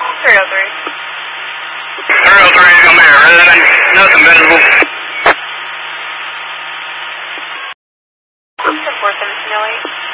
303. 303, come here, resident, nothing visible. 4708.